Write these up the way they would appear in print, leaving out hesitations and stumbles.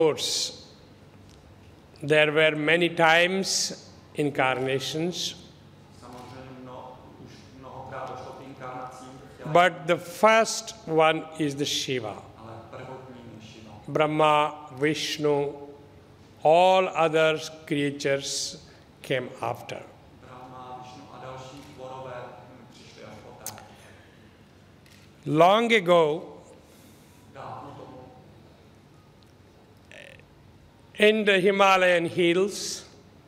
course, there were many times incarnations, but the first one is the Shiva. Brahma, Vishnu, all other creatures came after. Long ago, in the Himalayan hills,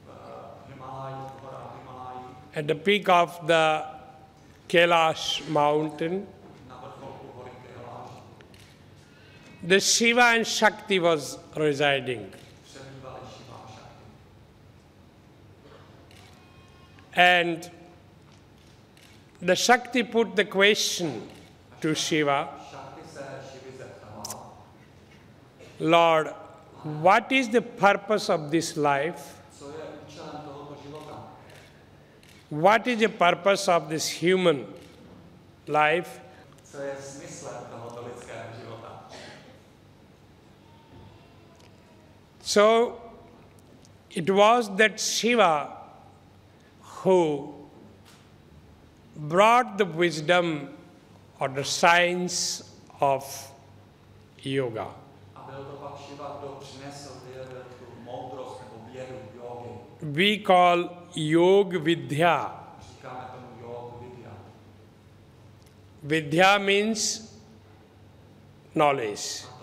at the peak of the Kailash mountain, the Shiva and Shakti was residing. And the Shakti put the question to Shiva, Lord, what is the purpose of this life? What is the purpose of this human life? So it was that Shiva who brought the wisdom or the science of yoga. We call Yoga Vidya. Vidya means knowledge.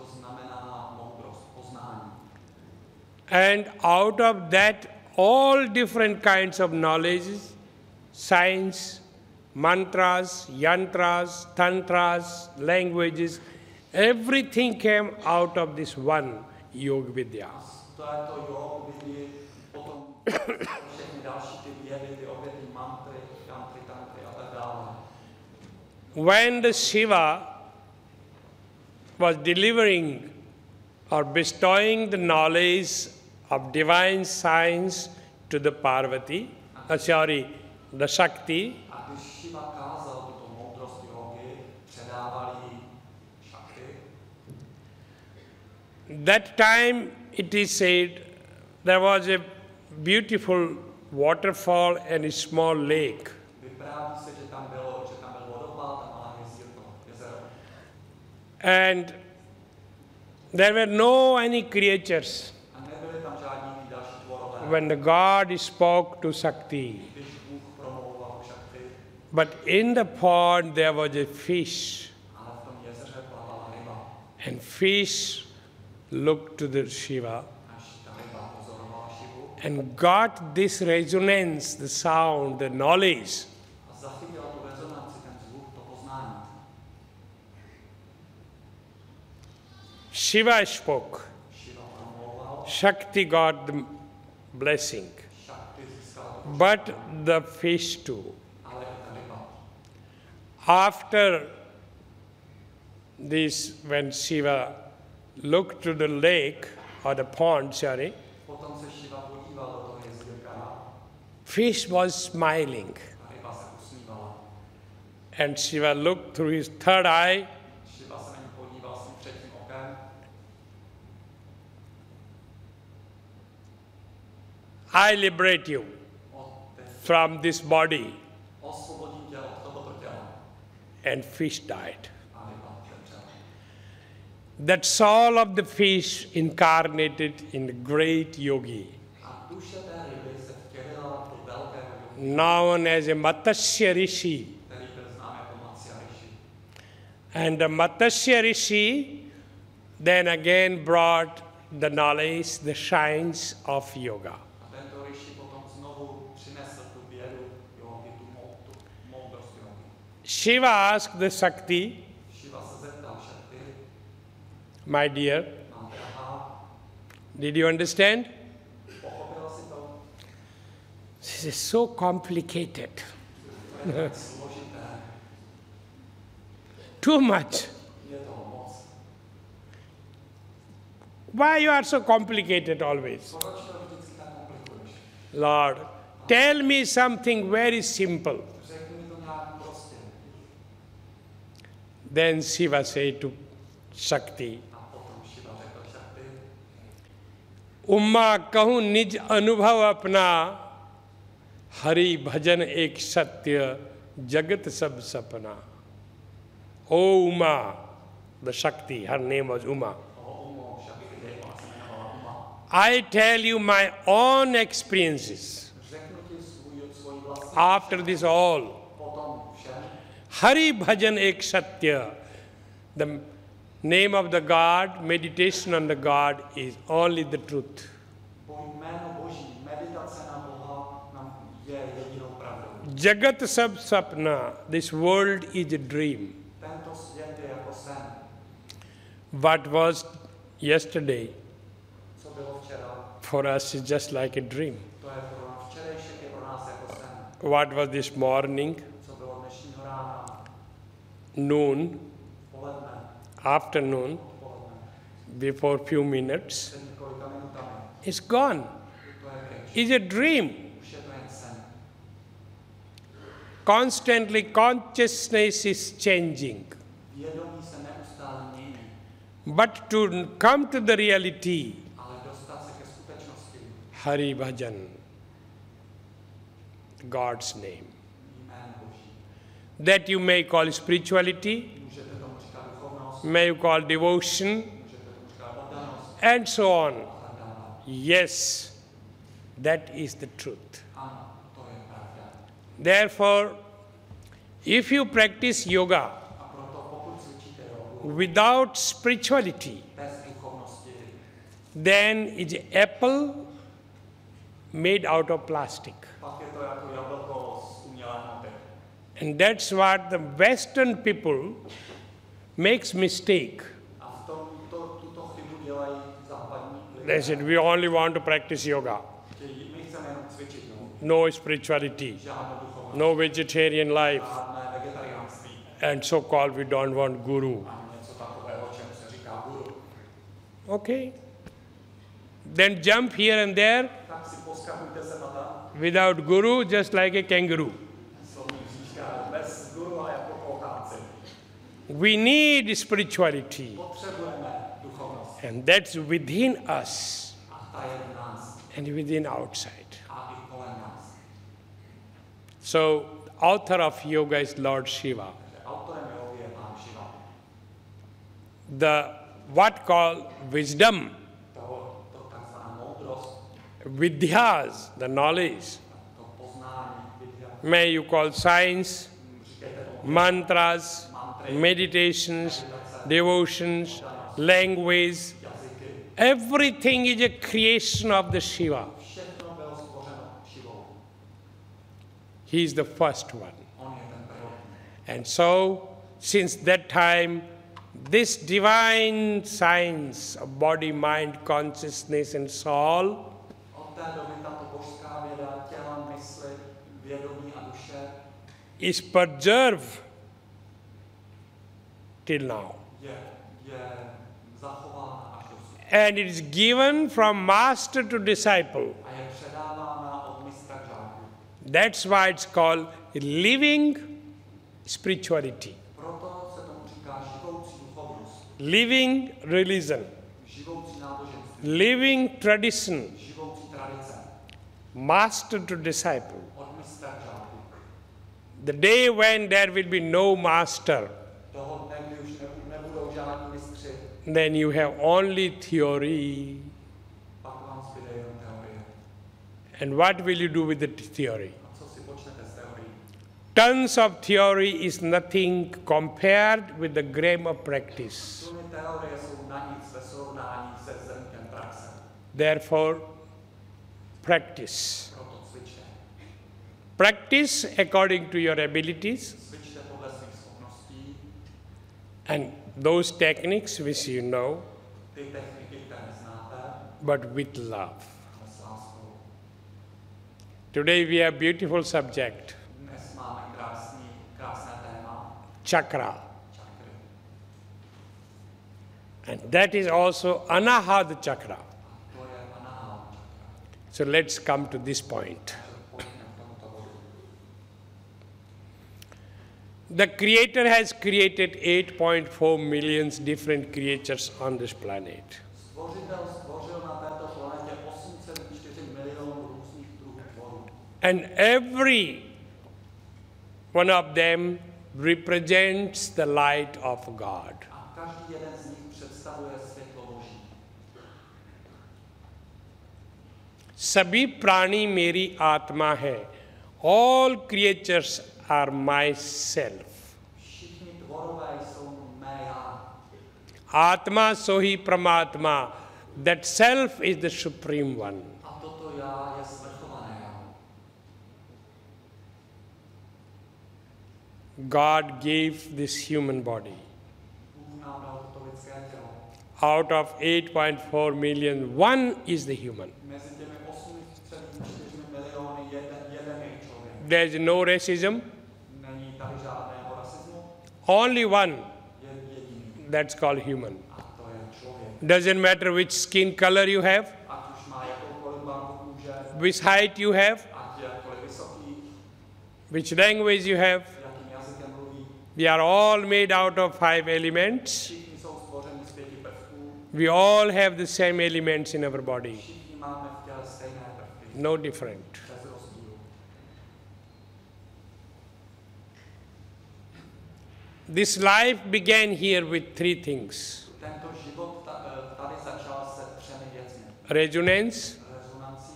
And out of that, all different kinds of knowledge, science, mantras, yantras, tantras, languages, everything came out of this one Yoga Vidya. When the Shiva was delivering or bestowing the knowledge of divine science to the Parvati, the Shakti, that time it is said there was a beautiful waterfall and a small lake. And there were no any creatures when the God spoke to Shakti. But in the pond there was a fish. And fish looked to the Shiva and got this resonance, the sound, the knowledge. Shiva spoke. Shakti got the blessing. But the fish too. After this, when Shiva looked to the lake or the pond, fish was smiling. And Shiva looked through his third eye. I liberate you from this body. And fish died. That soul of the fish incarnated in the great yogi, known as a Matsya Rishi. And the Matsya Rishi then again brought the knowledge, the science of yoga. Shiva asked the Shakti, my dear, did you understand? This is so complicated. Too much. Why you are so complicated always? Lord, tell me something very simple. Then Shiva said to Shakti, उम्मा कहूँ निज अनुभव अपना, हरि भजन एक सत्य, जगत सब सपना. O Uma, the Shakti, her name was Uma. I tell you my own experiences. After this all, Hari Bhajan Ek Satya, the name of the God, meditation on the God is only the truth. Jagat Sab Sapna, this world is a dream. What was yesterday for us is just like a dream. What was this morning, noon, afternoon, before few minutes, is gone. It's a dream. Constantly consciousness is changing. But to come to the reality, Hari Bhajan, God's name. That you may call spirituality, may you call devotion, and so on. Yes, that is the truth. Therefore, if you practice yoga without spirituality, then it's an apple made out of plastic. And that's what the Western people makes mistake. They said, we only want to practice yoga. No spirituality, no vegetarian life, and so-called we don't want guru. Okay. Then jump here and there without guru, just like a kangaroo. We need spirituality, and that's within us and within outside. So, author of yoga is Lord Shiva. The what called wisdom, vidyas, the knowledge, may you call science, mantras, meditations, devotions, language, everything is a creation of the Shiva. He is the first one. And so, since that time, this divine science of body, mind, consciousness, and soul is preserved till now. And it is given from master to disciple. That's why it's called living spirituality, living religion, living tradition, master to disciple. The day when there will be no master, then you have only theory. And what will you do with the theory? Tons of theory is nothing compared with the gram of practice. Therefore, practice. Practice according to your abilities and those techniques which you know, but with love. Today we have a beautiful subject, chakra. And that is also Anahad chakra. So let's come to this point. The Creator has created 8.4 million different creatures on this planet. And every one of them represents the light of God. A každý jeden z nich představuje světlo Boží. सभी प्राणी मेरी आत्मा है. All creatures are myself. Všichni tvorové jsou mé já. Atma sohi pramatma. That self is the supreme one. A toto já je svrchované já. God gave this human body. Bůh nám dal toto lidské tělo. Out of 8.4 million, one is the human. Mezi těmi 8,4 miliony jeden je člověk. There is no racism. Není tady žádného rasismu. Only one. Je jediný. That's called human. A to je člověk. Doesn't matter which skin color you have, Ať už má jakoukoliv barvu kůže, which height you have, ať je jakkoliv vysoký, which language you have. jakým jazykem mluví. We are all made out of 5 elements. Všichni jsou stvořeni z 5 prvků. We all have the same elements in our body. Všichni máme v těle stejné prvky. No different. Bez rozdílu. This life began here with 3 things. Tento život tady začal se 3 věcmi. Resonance, Rezonancí,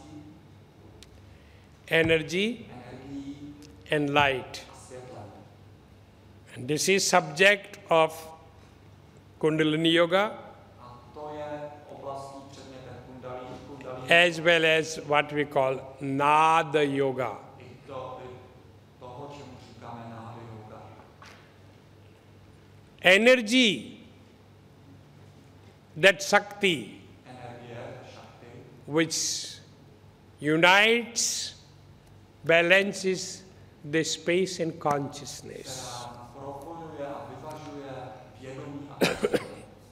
energy, energií and light. a světlem. And this is subject of Kundalini Yoga A to je oblastí předmětem kundalí, as well as what we call Nada Yoga. i toho, čemu říkáme náda yoga. Energy, that Shakti, Energie, šakty, which unites, balances the space and consciousness. která propojuje a vyvažuje vědomí a vědomí.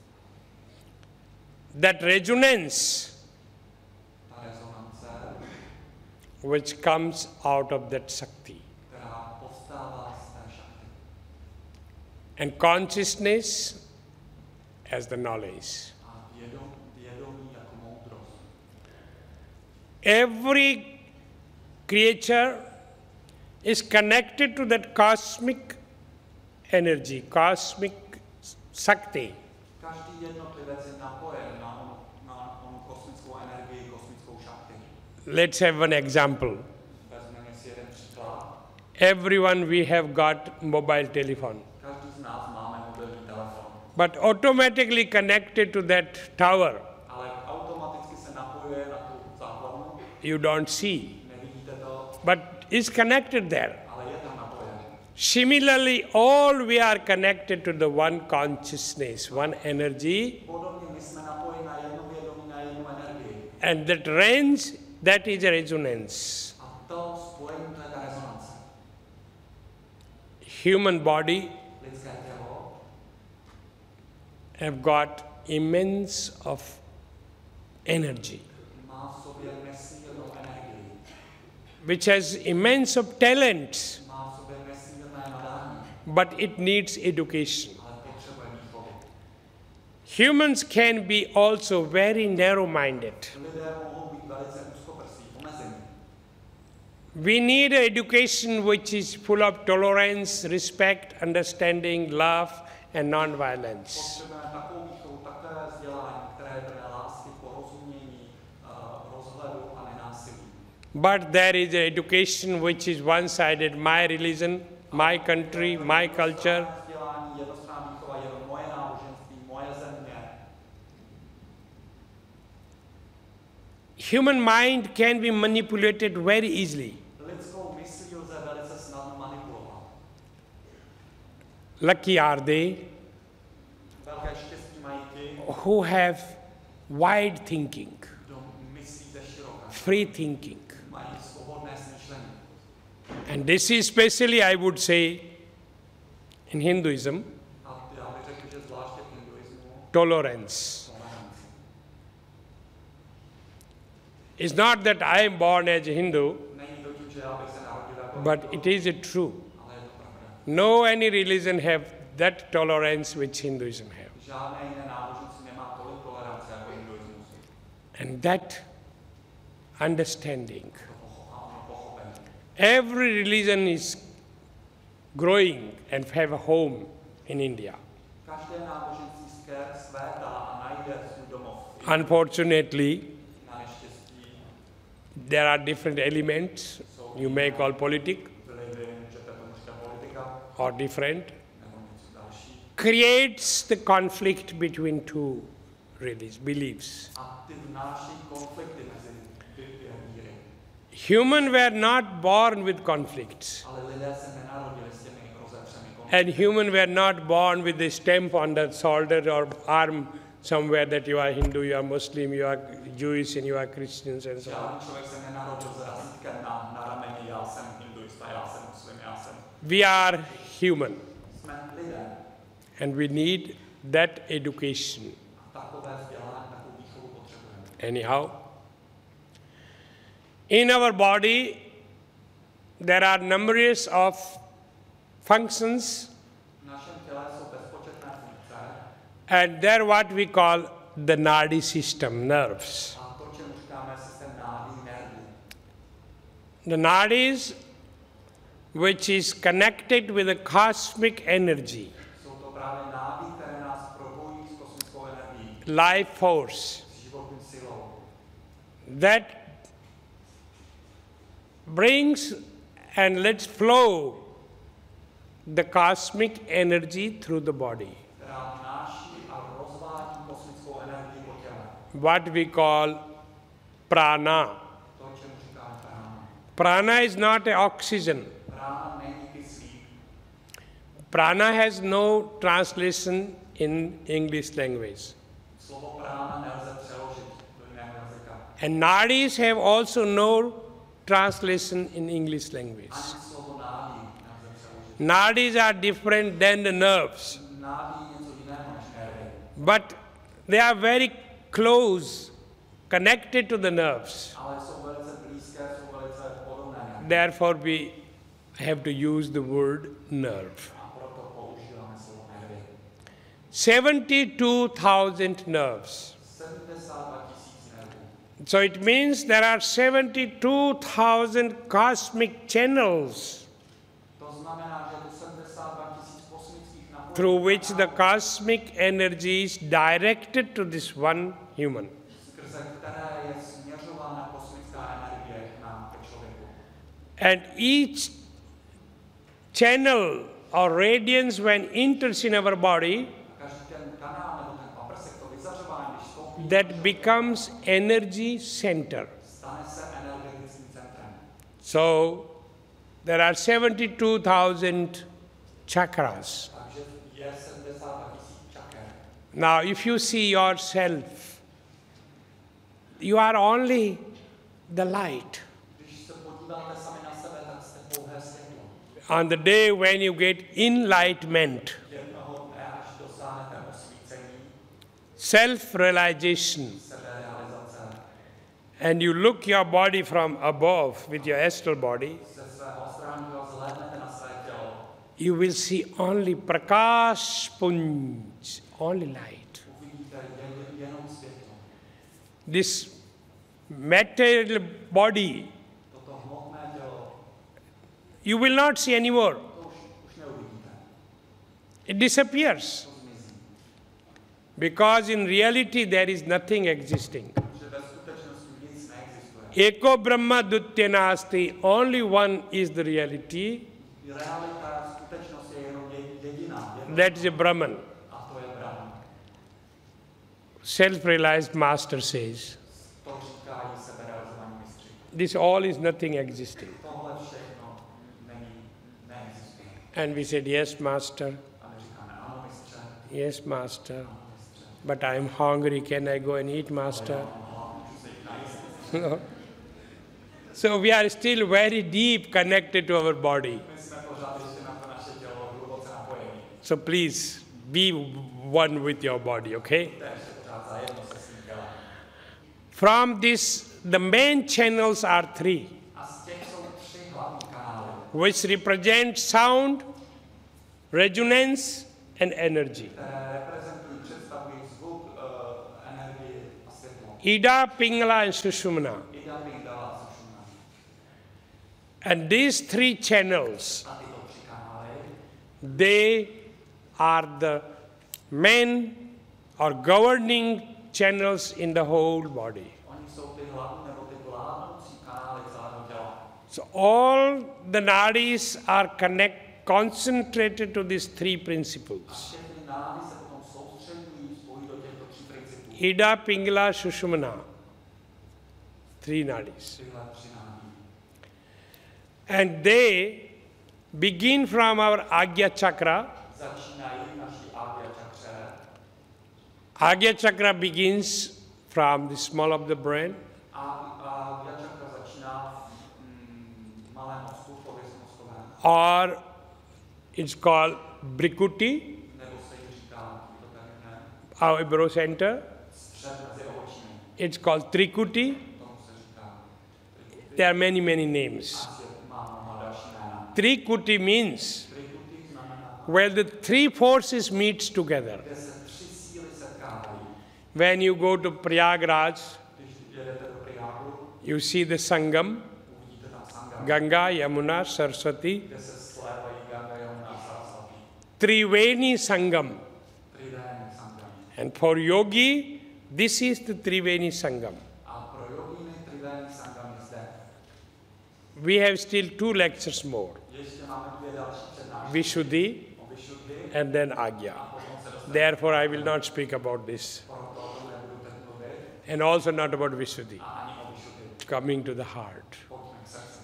That resonance, Ta rezonance, which comes out of that Shakti. která povstává z té šakty. And consciousness as the knowledge. A vědomí jako moudrost. Every creature is connected to that cosmic energy, cosmic Shakti. Každý jednotlivec je napojen na onu kosmickou energii, kosmickou šakti. Let's have an example. Vezmeme si jeden příklad. Everyone we have got mobile telephone, Každý z nás máme mobilní telefon, but automatically connected to that tower, ale automaticky se napojuje na tu základnu. you don't see, Nevidíte to, but is connected there. ale je tam napojen. Similarly, all we are connected to the one consciousness, one energy, Podobně my jsme napojeni na jedno vědomí, na jednu energii. and that range, that is a resonance. A to spojení, to je ta rezonance. Human body Lidské tělo have got immense of energy, má v sobě nesmírnou energii, which has immense of talents, má v sobě nesmírné nadání, but it needs education. ale potřebuje výchovu. Humans can be also very narrow-minded. Lidé mohou být velice úzkoprsí, omezení. We need an education which is full of tolerance, respect, understanding, love, and non-violence. Potřebujeme takovou výchovu, takové vzdělání, které je plné lásky, porozumění, rozhledu a nenásilí. But there is an education which is one-sided, my religion, my country, my culture. Vzdělání, jednostranná výchova, jenom moje náboženství, moje země. Human mind can be manipulated very easily. Lidskou myslí lze velice snadno manipulovat. Lucky are they Velké štěstí mají ti, who have wide thinking, kdo myslí ze široka, free thinking. mají svobodné smýšlení. And this is especially, I would say, in Hinduism, A já bych řekl, že zvláště v hinduismu tolerance. tolerance. It's not that I am born as a Hindu, Není to tím, že já bych se narodil jako but Hindu, it is a true. ale je to pravda. No any religion have that tolerance which Hinduism have. Žádné jiné náboženství nemá tolik tolerance jako hinduismus. And that understanding A ono pochopení. Every religion is growing and have a home in India. Každé náboženství svétá a najde svůj domov. Unfortunately, Na neštěstí there are different elements you may call politic vlivy, můžete tomu říkat politika, or different, nebo něco další. creates the conflict between two beliefs. A ty vnáší konflikty mezi dvěma víry. Humans were not born with conflicts, Ale lidé se nenarodili s těmi rozepřemi konflikty. and humans were not born with a stamp on the shoulder or arm somewhere that you are Hindu, you are Muslim, you are Jewish, and you are Christians, and so on. Žádný člověk se nenarodil s razítkem na rameni, já jsem hinduista, já jsem muslim, já jsem. We are human, Jsme lidé. and we need that education. Takové vzdělání, takovou výchovu potřebujeme. Anyhow, in our body, there are numerous of functions, V našem těle jsou bezpočetné funkce and they're what we call the nadi system, nerves. a to, čemu říkáme systém nádí, nervů. The nadis, which is connected with the cosmic energy, Jsou to právě nádí, které nás propojují s kosmickou energií, life force, s životní silou, that brings and lets flow the cosmic energy through the body, která vnáší a rozvádí kosmickou energii po těle. what we call prana. To, čemu říkáme prána. Prana is not a oxygen. Prána není kyslík. Prana has no translation in English language. Slovo prána nelze přeložit do jiného jazyka. And nadis have also no translation in English language. Ani slovo nádí nelze přeložit. Nadis are different than the nerves, Nádí je něco jiného než nervy. but they are very close, connected to the nerves. Ale jsou velice blízké, jsou velice podobné. Therefore, we have to use the word nerve. A proto používáme slovo nervy. 72,000 nerves. 72 tisíc nervů. So it means there are 72,000 cosmic channels To znamená, že je to 72 tisíc kosmických napojení, through which the cosmic energy is directed to this one human. skrze které je směřována kosmická energie k nám, ke člověku. And each channel or radiance, when enters in our body, Každý ten kanál nebo ten paprsek, to vyzařování, když vstoupí, that becomes energy center. stane se energetickým centrem. So there are 72,000 chakras. Takže je 72 tisíc čaker. Now, if you see yourself, you are only the light. Když se podíváte sami na sebe, tak jste pouhé světlo. On the day when you get enlightenment, Jednoho dne, až dosáhnete osvícení, self-realization, seberealizace, and you look your body from above with your astral body, ze svého astrálního zhlédnete na své tělo, you will see only prakash punj, only light. uvidíte jenom světlo. This material body, Toto hmotné tělo, you will not see anymore. to už neuvidíte. It disappears. To zmizí. Because in reality there is nothing existing. Že ve skutečnosti nic neexistuje. Eko Brahma Dutya Nasti, only one is the reality, Realita, skutečnost je jenom jediná. that is a Brahman. A to je Brahman. Self-realized master says, To říkají seberealizovaní mistři. this all is nothing existing. Tohle všechno neexistuje. And we said, yes, master, A my říkáme, ano, mistře, yes, master, ano, mistře. but I am hungry, can I go and eat, master? Můžu se jít najíst. No. So we are still very deep connected to our body. My jsme pořád ještě na to naše tělo hluboce napojení. So please be one with your body, okay? To je ještě pořád zajedno se svým tělem. From this, the main channels are three, A z těch jsou 3 hlavní kanály, which represent sound, resonance, and energy. které reprezentují, představují zvuk, energii a světlo. Ida, Pingala, and Sushumna. Ida, Pingala a Sushumna. And these three channels, A tyto tři kanály, they are the main or governing channels in the whole body. oni jsou ty hlavní nebo ty vládnoucí kanály celého těla. So all the nadis are concentrated to these three A principles. všechny nády se potom soustředují, spojí do těchto tří principů. Ida, Pingala, Sushumna. Three nadis. Tyhle tři nády. And they begin from our Agya chakra. Začínají naší Agya čakře. Agya chakra begins from the small of the brain. A Agya čakra začíná v malém mozku, v pověstě mozkovém. Or it's called Brikuti, Nebo se jí říká, to tak ne, our eyebrow center. střed mezi obočími. It's called Trikuti. Tomu se říká. There are many, many names. Asi má další jména. Trikuti means Trikuti znamená, where the three forces meets together. kde se tři síly setkávají. When you go to Prayagraj, Když jedete do Prayagu, you see the Sangam, uvidíte tam Sangam, Ganga, Yamuna, Saraswati, kde se slévají Ganga, Yamuna a Saraswati. Triveni Sangam. Trivény Sangam. And for yogi, this is the Triveni Sangam. A pro jogíny Trivény Sangam je zde. We have still 2 lectures more, Ještě máme dvě další přednášky Vishuddhi o Vyšuddhi and then a Agya. potom se dostaneme Therefore, I will not speak about this, proto o tom nebudu teď mluvit and also not about Vishuddhi, a ani o Vyšuddhi. coming to the heart. Pojďme k srdci.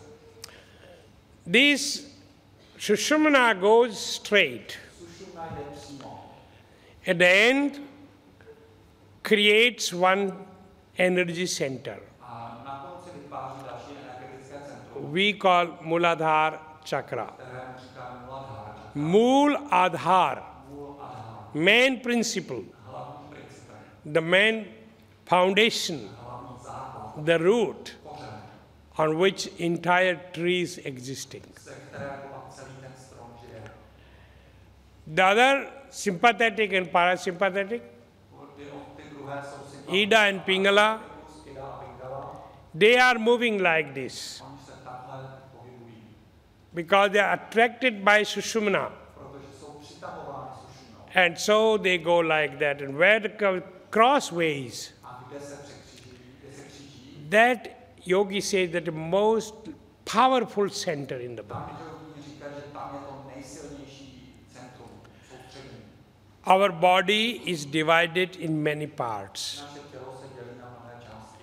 This Sushumna goes straight. Sušumna jde přímo. At the end, creates one energy center. A na konci vytváří další energetické centrum, We call Muladhara chakra. kterému říkáme Muladhara. Mool Adhar, Můl Adhar. main principle, Hlavním principem, the main foundation, hlavní základ, the root kořen, on which entire tree is existing. ze kterého pak celý ten strom žije. The other sympathetic and parasympathetic, Ty druhé jsou sympatické. Ida and Pingala, Ida a Pingala, they are moving like this oni se takhle pohybují, because they are attracted by Sushumna. protože jsou přitahovány sušumnou. And so they go like that. And where the crossways, A kde se kříží, that yogi says that the most powerful center in the body. tam jogíni říkají, že tam je to nejsilnější centrum, soustředění. Our body is divided in many parts. Naše tělo se dělí na mnohé části,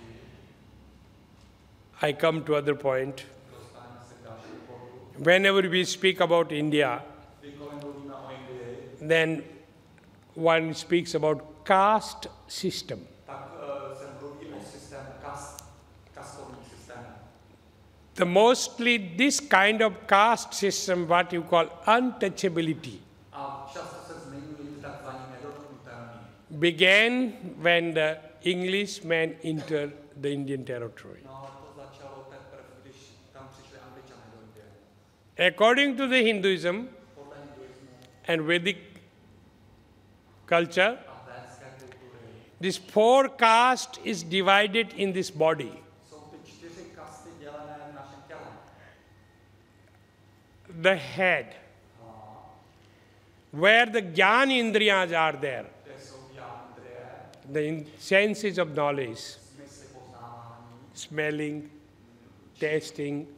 I come to other point. dostaneme se k dalšímu bodu. Whenever we speak about India, Kdykoliv mluvíme o Indii, then one speaks about caste system. tak se mluví o systému kastovní systém. The mostly this kind of caste system, what you call untouchability, A často se zmiňují ty takzvaní nedotknutelní. began when the Englishmen entered the Indian territory. No ale to začalo teprve, když tam přišli Angličané do Indie. According to the Hinduism Podle hinduismu and Vedic culture, a védské kultury this 4 caste is divided in this body. jsou ty 4 kasty dělené v našem těle. The head, where the Gyan Indriyas are there, Kde jsou jádrie, the senses of knowledge, smysly poznávání, smelling, tasting,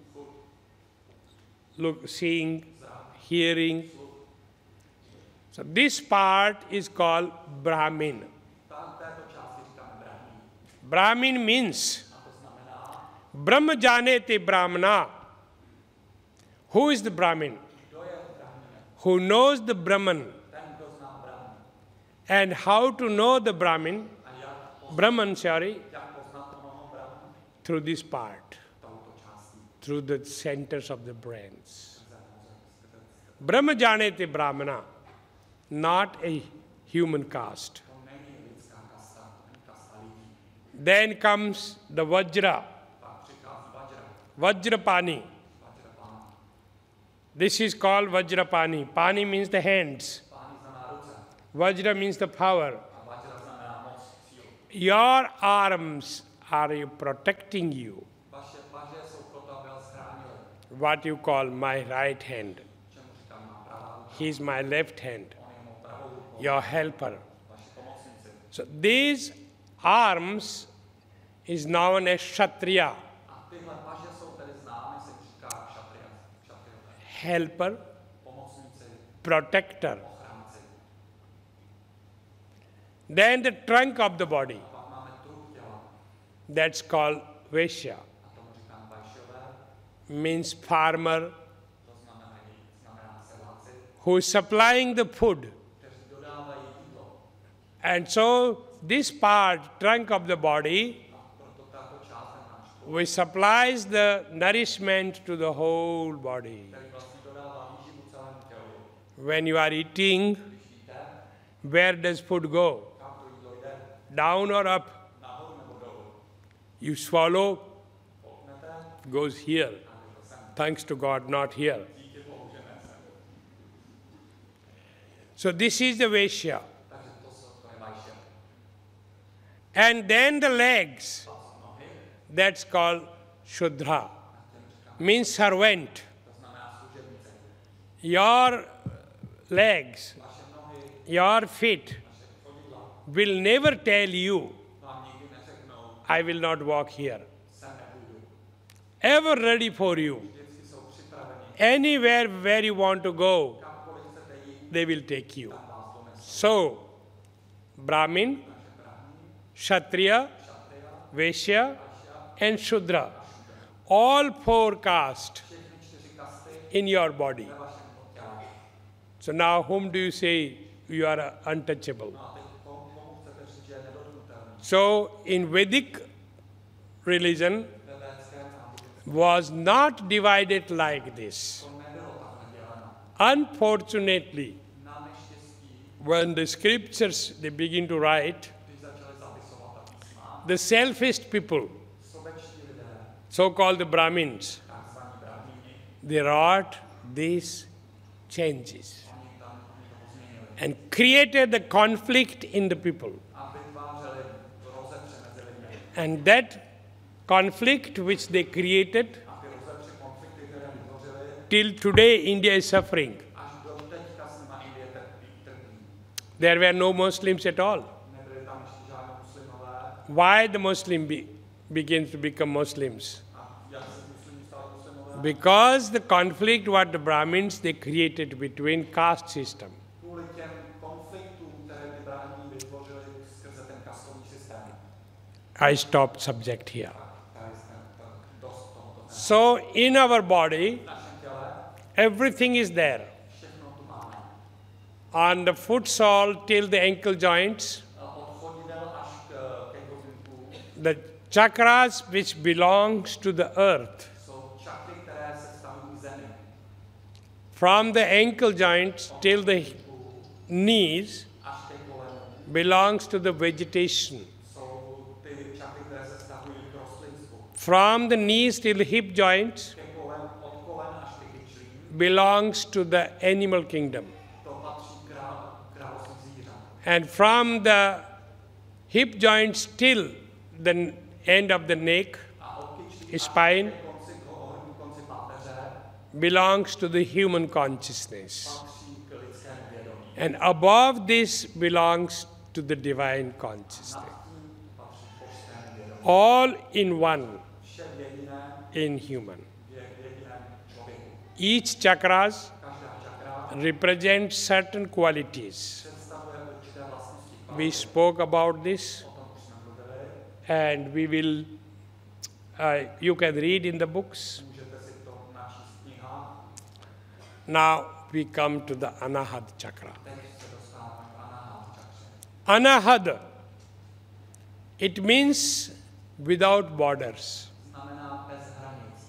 seeing, hearing. So this part is called Brahmin. této části říkáme brahmí. Brahmin means A to znamená, Brahma Janete Brahmana. Who is the Brahmin? kdo je brahminem? Who knows the Brahman. Ten, kdo zná brahmu. And how to know the Brahmin, A jak Brahman, poznat onoho brahmu? through this part, Touto částí. through the centers of the brains. Brahma Janete Brahmana, not a human caste. To není lidská kasta, to není kasta lidí. Then comes the Vajra, Pak přichází Vajra, Vajrapani. Vajrapána. This is called Vajrapani. Pani means the hands. Páni znamená ruce Vajra means the power. a Vajra znamená moc, sílu. Your arms are protecting you. Vaše paže jsou proto, aby vás chránily. what you call my right hand. čemu říkám má pravá ruka, He's my left hand, on je mou pravou rukou, your helper. vaši pomocníci. So these arms is known as Kshatriya, A tyhle paže jsou tedy známy, se říká kšatriové. helper, Pomocníci, protector. ochránci. Then the trunk of the body, A pak máme trup těla, that's called Vaishya, a tomu říkám vajšové, means farmer to znamená sedláci, who is supplying the food. kteří dodávají jídlo. And so this part, trunk of the body, A proto tato část, ten náš trup, which supplies the nourishment to the whole body. který vlastně dodává výživu celému tělu. When you are eating, Když jíte, where does food go? kam to jídlo jde? Down or up? Nahoru nebo dolů? You swallow, Potnete goes here. a jde to sem. Thanks to God, not here. Díky Bohu, že ne sem. So this is the Vaishya. Takže to je vajše. And then the legs, Pak jsou nohy, that's called Shudra, a těm říkám, means servant. to znamená služebnice. Your legs, Vaše nohy, your feet vaše chodidla will never tell you, vám nikdy neřeknou, I will not walk here. sem nepůjdu. Ever ready for you. Vždycky jsou připraveni. Anywhere where you want to go, Kamkoliv chcete jít, they will take you. tam vás donesou. So, Brahmin, Takže brahmí, Kshatriya, kšatriya, Vaishya, vašya, and Shudra. All four castes všechny 4 kasty in your body. ve vašem těle. So now whom do you say you are untouchable? No a teď komu chcete říct, že je nedotknutelný? So in Vedic religion Ve védském náboženství was not divided like this. to nebylo takhle děleno. Unfortunately, Na neštěstí, when the scriptures they begin to write, když začali zapisovat ta písma, the selfish people, sobečtí lidé, so-called the Brahmins, takzvaní brahmíni, they wrought these changes oni to změnili. and created the conflict in the people. A vytvářeli rozepře mezi lidmi. And that conflict which they created, A ty rozepře konflikty, které vytvořili, till today India is suffering. až do teďka s nima Indie trpí. There were no Muslims at all. Nebyli tam ještě žádní muslimové. Why the Muslim begins to become Muslims? A jak se muslimí stali muslimové? Because the conflict what the Brahmins they created between caste system. Kvůli těm konfliktům, které ty brahmí vytvořili skrze ten kastový systém. I stopped subject here. Tady jsme dost tohoto tématu. So in our body, V našem těle everything is there. všechno tu máme. On the foot sole till the ankle joints, Od chodidel až ke klobíkům the chakras which belongs to the earth. jsou čakry, které se vztahují k zemi. From the ankle joints till the knees Až ke kolenům belongs to the vegetation. jsou ty čakry, které se vztahují k rostlinsku. From the knees till the hip joints Ke kolen, od kolen až ke kyčlím, belongs to the animal kingdom. to patří království zvířat. And from the hip joints till the end of the neck, A od kyčlí spine, ke konci, k hornímu konci páteře belongs to the human consciousness. patří k lidskému vědomí. And above this belongs to the divine consciousness. Nad tím patří božskému vědomí. All in one, Vše v jediném, in human. v jediném člověku. Each chakras Každá čakra represents certain qualities. představuje určité vlastnosti. We spoke about this, O tom už jsme mluvili. and we will, you can read in the books. Můžete si to načíst v knihách. Now we come to the Anahad chakra. Teď se dostáváme k Anahata čakře. Anahad, it means without borders. Znamená bez hranic.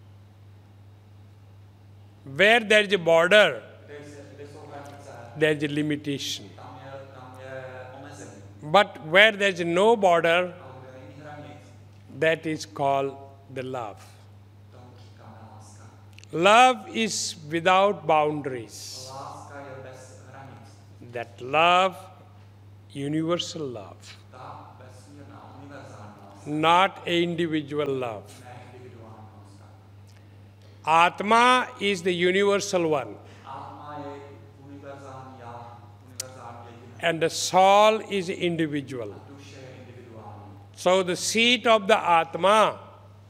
Where there is a border, Kde jsou hranice, there is a limitation. tam je omezení. But where there is no border, Ale kde není hranic, that is called the love. tomu říkáme láska. Love is without boundaries. Láska je bez hranic. That love, universal love, Ta vesmírná, univerzální láska, not individual love. ne individuální láska. Atma is the universal one. Atma je univerzální já, univerzální jediné. And the soul is individual. Duše je individuální. So the seat of the Atma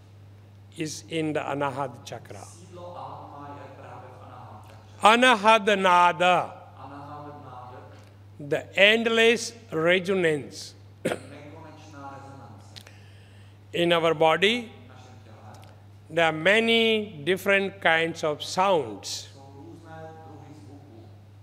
is in the Anahad chakra. Sídlo Atma je právě v Anahad čakře. Anahad Nada, Anahad náda, the endless resonance nekonečná rezonance. in our body. V našem těle There are many different kinds of sounds. jsou různé druhy zvuků.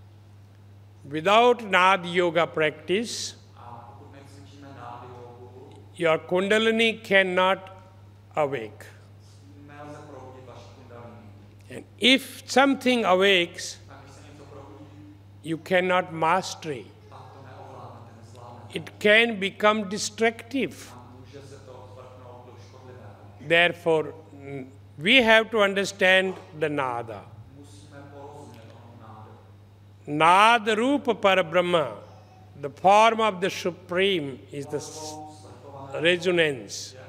Without Nad Yoga practice, A pokud necvičíme nády jogu, your Kundalini cannot awake. nelze probudit vaši kundalini. And if something awakes, A když se něco probudí, you cannot master it. pak to neovládnete, nezvládnete. It can become destructive. A může se to zvrhnout do škodlivého. Therefore, we have to understand the Nada. Musíme porozumět tomu nádu. Nada Rupa Parabrahma, the form of the Supreme, is the resonance.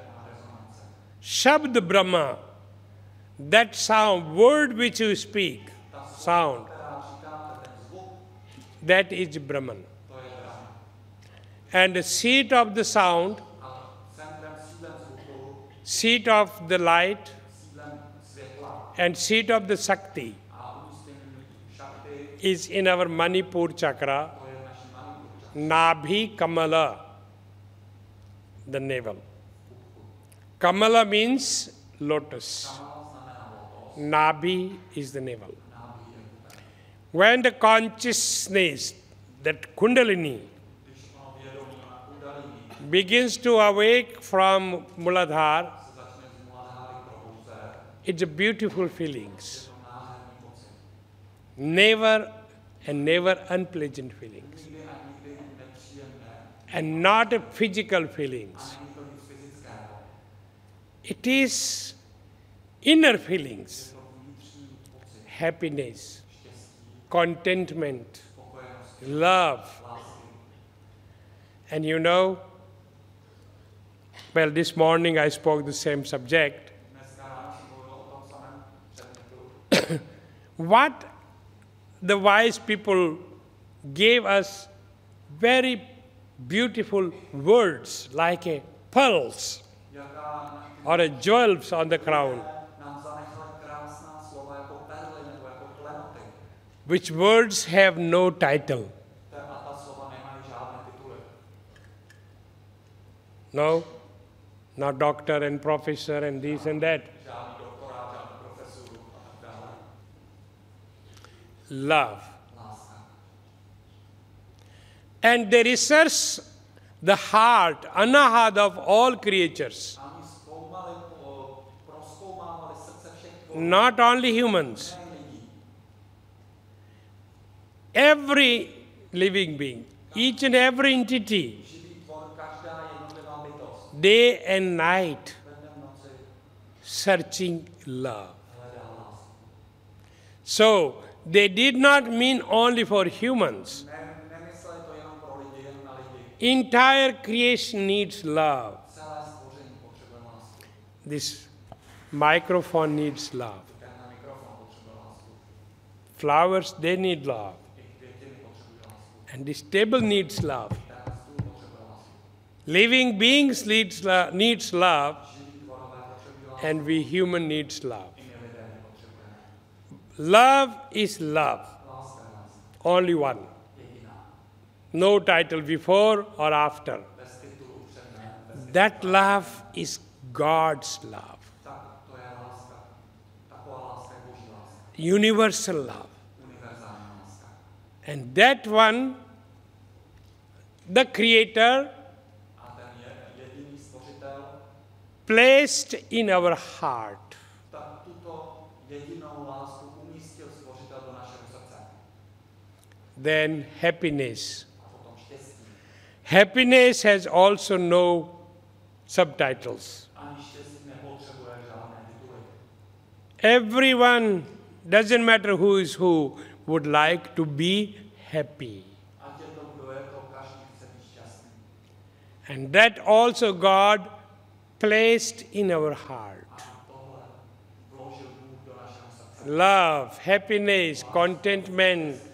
Shabd Brahma, that sound, word which you speak, sound, Která říkáte, ten zvuk, that is Brahman. to je Brahma. And the seat of the sound, A centrem, sídlem zvuku, seat of the light, sídlem světla and seat of the Shakti a umístění šakty, is in our Manipur chakra, to je v naší manipur. Nabhi Kamala, the navel. Kamala means lotus. Kamala znamená lotos, Nabhi is the navel. nábí je kupen. When the consciousness, that Kundalini, Když ono vědomí na kundalini begins to awake from Muladhara, se začne z Muladháry probouzet, it's a beautiful feelings. je to nádherný pocit. Never and never unpleasant feelings. Nikdy a nikdy nepříjemné, And not a physical feelings. a není to nic fyzického. It is inner feelings. Je to vnitřní pocit Happiness, štěstí, contentment, spokojenosti, love. lásky. And you know, well, this morning I spoke the same subject. Dneska ráno jsem mluvil o tom samém předmětu. What the wise people gave us very beautiful words like a pearls Jaká or a jewels on the crown, nám zanechala krásná slova jako perly nebo jako klenoty. which words have no title. A ta slova nemají žádné tituly. No? Not doctor and professor and this and that. Žádný doktorát, žádný profesuru a tak dále. Love. Láska. And they research the heart, anahad of all creatures, A oni prozkoumávali srdce všech tvorů, not only humans. ne lidí. Every living being, each and every entity, Živý tvor, každá jednotlivá bytost, day and night, ve dne v noci searching love. hledá lásku. So, they did not mean only for humans. Nemysleli to jenom pro lidi, jen na lidi. Entire creation needs love. Celé stvoření potřebuje lásku. This microphone needs love. Tenhle mikrofon potřebuje lásku. Flowers, they need love. I květiny potřebují lásku. And this table needs love. Tenhle stůl potřebuje lásku. Living beings needs love, Živí tvorové potřebují lásku. and we human needs love. I my lidé ji potřebujeme. Love is love, Láska je láska. only one. Jediná. No title before or after. Bez titulu předne. Bez That love is God's love, Tak to je láska. Taková láska je boží láska. universal love. Univerzální láska. And that one, the Creator, A ten je jediný stvořitel, placed in our heart. tak tuto jedinou lásku umístil stvořitel do našeho srdce. Then happiness. A potom štěstí. Happiness has also no subtitles. Ani štěstí nepotřebuje žádné tituly. Everyone, doesn't matter who is who, would like to be happy. Ať je to, kdo je to, každý chce být šťastný. And that also God placed in our heart. A tohle vložil Bůh do našeho love, happiness, contentment,